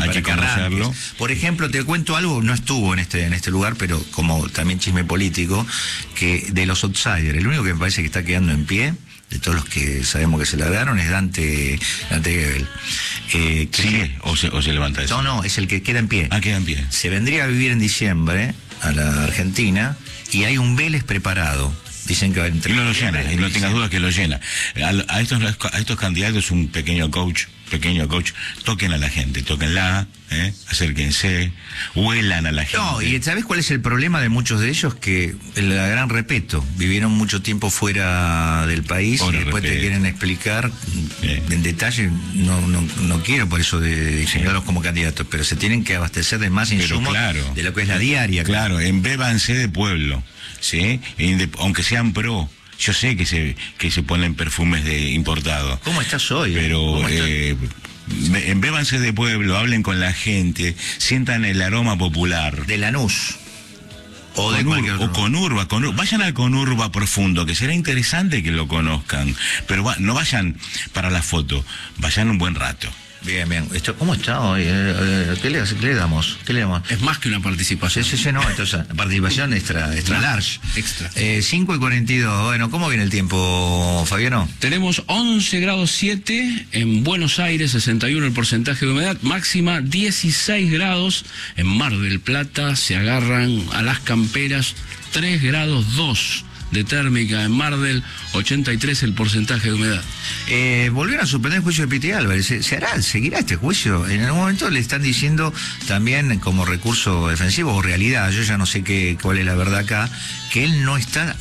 Hay que conocerlo. Por ejemplo, te cuento algo, no estuvo en este lugar, pero como también chisme político, que de los outsiders, el único que me parece que está quedando en pie, de todos los que sabemos que se largaron, es Dante Gebel. ¿Sigue o se levanta eso? No, es el que queda en pie. Ah, queda en pie. Se vendría a vivir en diciembre a la Argentina y hay un Vélez preparado. Dicen que va a entrar. Y no lo llena, y no tengas dudas que lo llena. A estos candidatos un pequeño coach, toquen a la gente, tóquenla, acérquense, huelan a la gente. No, y ¿sabes cuál es el problema de muchos de ellos? Que el gran respeto, vivieron mucho tiempo fuera del país y después te quieren explicar en detalle, no quiero por eso de señalarlos como candidatos, pero se tienen que abastecer de más insumos de lo que es la diaria. Claro, embébanse de pueblo, ¿sí? Aunque sean pro. Yo sé que se ponen perfumes de importado. ¿Cómo estás hoy? Pero embébanse de pueblo, hablen con la gente, sientan el aroma popular. De Lanús. O Conurba. Vayan al Conurba profundo, que será interesante que lo conozcan. Pero no vayan para la foto, vayan un buen rato. Bien. ¿Cómo está hoy? ¿Qué le damos? Es más que una participación. Sí, no, entonces, participación extra large. Extra. 5:42. Bueno, ¿cómo viene el tiempo, Fabiano? Tenemos 11 grados 7 en Buenos Aires, 61 el porcentaje de humedad, máxima 16 grados. En Mar del Plata se agarran a las camperas, 3 grados 2 de térmica en Mar del, 83 el porcentaje de humedad. Volvieron a suspender el juicio de Piti Álvarez. ¿Seguirá este juicio? En algún momento le están diciendo también como recurso defensivo o realidad, yo ya no sé cuál es la verdad acá, que él no está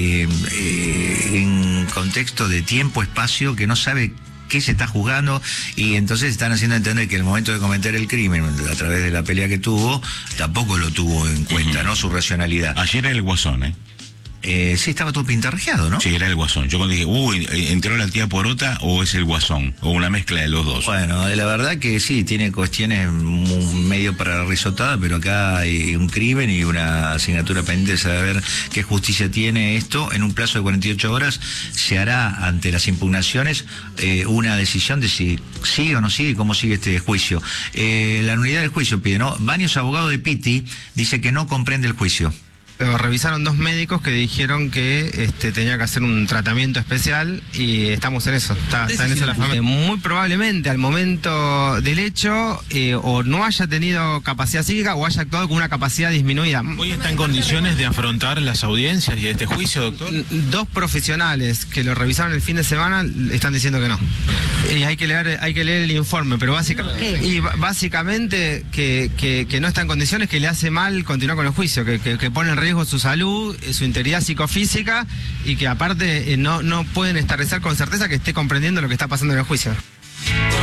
en contexto de tiempo, espacio, que no sabe qué se está juzgando, y entonces están haciendo entender que el momento de cometer el crimen, a través de la pelea que tuvo, tampoco lo tuvo en cuenta, ¿no? Su racionalidad. Ayer era el Guasón, sí, estaba todo pintarrajeado, ¿no? Sí, era el Guasón. Yo cuando dije, ¿entró la tía Porota o es el Guasón? O una mezcla de los dos. Bueno, la verdad que sí, tiene cuestiones medio para la risotada, pero acá hay un crimen y una asignatura pendiente de saber qué justicia tiene esto. En un plazo de 48 horas se hará, ante las impugnaciones, una decisión de si sigue o no sigue, cómo sigue este juicio. La nulidad del juicio pide, ¿no? Baños, abogado de Piti, dice que no comprende el juicio. Revisaron 2 médicos que dijeron que tenía que hacer un tratamiento especial y estamos en eso. Está en eso la familia. Muy probablemente al momento del hecho o no haya tenido capacidad psíquica o haya actuado con una capacidad disminuida. ¿Hoy está en condiciones de afrontar las audiencias y este juicio, doctor? 2 profesionales que lo revisaron el fin de semana están diciendo que no. Y hay que leer el informe, pero básicamente que no está en condiciones, que le hace mal continuar con el juicio, que pone en riesgo su salud, su integridad psicofísica, y que aparte no pueden establecer con certeza que esté comprendiendo lo que está pasando en el juicio.